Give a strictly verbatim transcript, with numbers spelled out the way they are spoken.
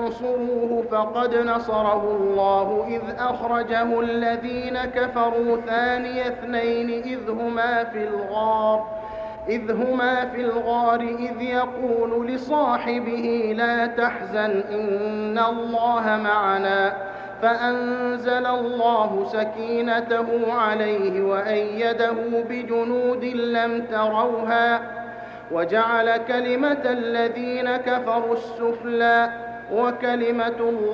تنصروه فقد نصره الله إذ أخرجه الذين كفروا ثاني اثنين إذ هما في الغار إذ هما في الغار إذ يقول لصاحبه لا تحزن إن الله معنا فأنزل الله سكينته عليه وأيده بجنود لم تروها وجعل كلمة الذين كفروا السفلى وكلمة الله